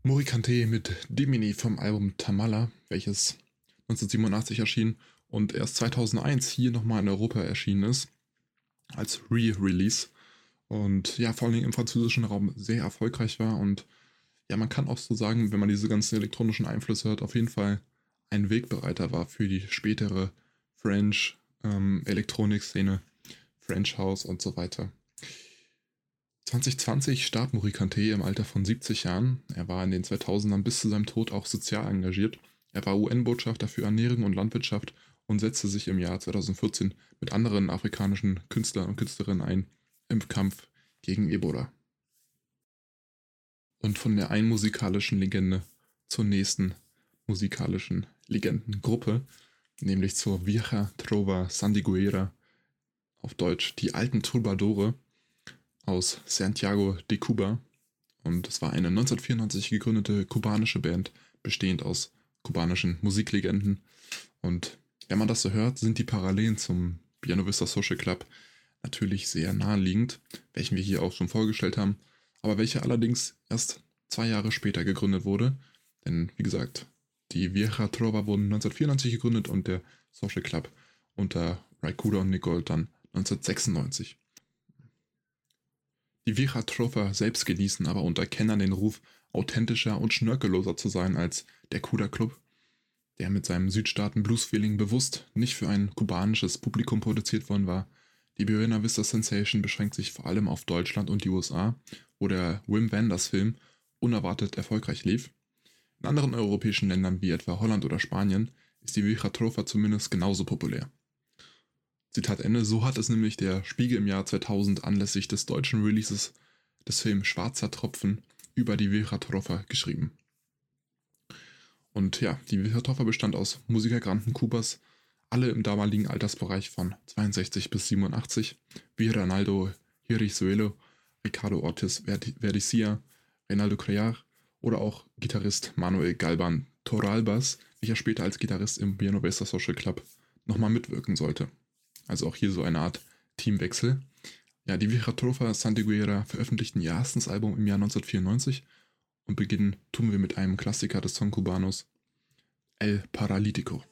Morikante mit Dimini vom Album Tamala, welches 1987 erschien und erst 2001 hier nochmal in Europa erschienen ist, als Re-Release. Und ja, vor allen Dingen im französischen Raum sehr erfolgreich war. Und ja, man kann auch so sagen, wenn man diese ganzen elektronischen Einflüsse hört, auf jeden Fall ein Wegbereiter war für die spätere French Elektronik-Szene, French House und so weiter. 2020 starb Morikante im Alter von 70 Jahren. Er war in den 2000ern bis zu seinem Tod auch sozial engagiert. Er war UN-Botschafter für Ernährung und Landwirtschaft und setzte sich im Jahr 2014 mit anderen afrikanischen Künstlern und Künstlerinnen ein im Kampf gegen Ebola. Und von der einen musikalischen Legende zur nächsten musikalischen Legendengruppe, nämlich zur Vieja Trova Sandiguera, auf Deutsch die alten Troubadoure aus Santiago de Cuba. Und es war eine 1994 gegründete kubanische Band, bestehend aus kubanischen Musiklegenden. Und wenn man das so hört, sind die Parallelen zum Piano Vista Social Club natürlich sehr naheliegend, welchen wir hier auch schon vorgestellt haben, aber welcher allerdings erst 2 Jahre später gegründet wurde. Denn wie gesagt, die Vieja Trova wurden 1994 gegründet und der Social Club unter Raikuda und Nicole dann 1996. Die Vieja Trova selbst genießen aber unter Kennern den Ruf, authentischer und schnörkelloser zu sein als der Kuda Club, der mit seinem Südstaaten-Blues-Feeling bewusst nicht für ein kubanisches Publikum produziert worden war. Die Buena Vista Sensation beschränkt sich vor allem auf Deutschland und die USA, wo der Wim Wenders-Film unerwartet erfolgreich lief. In anderen europäischen Ländern wie etwa Holland oder Spanien ist die Vieja Trova zumindest genauso populär. Zitat Ende, so hat es nämlich der Spiegel im Jahr 2000 anlässlich des deutschen Releases des Films Schwarzer Tropfen über die Vieja Trova geschrieben. Und ja, die Vieja Trova bestand aus Musikergranden Kubas, alle im damaligen Altersbereich von 62 bis 87, wie Reinaldo Hirizuelo, Ricardo Ortiz Verdicia, Reinaldo Crear oder auch Gitarrist Manuel Galban Torralbas, welcher später als Gitarrist im Piano Vista Social Club nochmal mitwirken sollte. Also auch hier so eine Art Teamwechsel. Ja, die Vieja Trova Sandiguera veröffentlichten ihr erstes Album im Jahr 1994 und beginnen tun wir mit einem Klassiker des Son Cubanos, El Paralítico.